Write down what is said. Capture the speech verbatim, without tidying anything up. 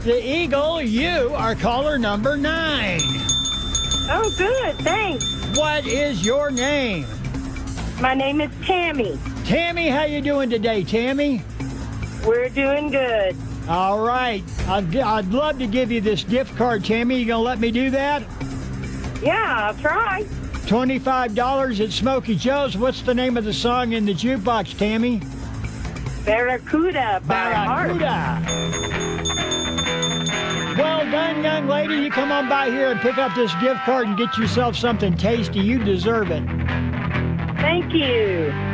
the Eagle, you are caller number nine. Oh, good. Thanks. What is your name? My name is Tammy. Tammy, how you doing today, Tammy? We're doing good. All right. I'd, I'd love to give you this gift card, Tammy. You gonna let me do that? Yeah, I'll try. twenty-five dollars at Smokey Joe's. What's the name of the song in the jukebox, Tammy? Barracuda by Heart. Barracuda. Well done, young lady. You come on by here and pick up this gift card and get yourself something tasty. You deserve it. Thank you.